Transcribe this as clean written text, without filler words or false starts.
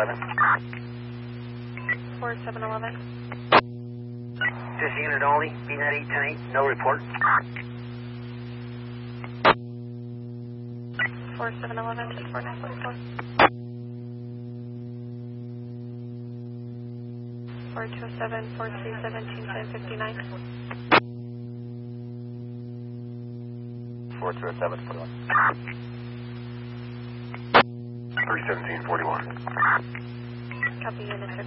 4711. This unit only, BNet 810-8, no report. 4711 to 4944. 4207 4317 1059. 4207 41. 31741. Copy unit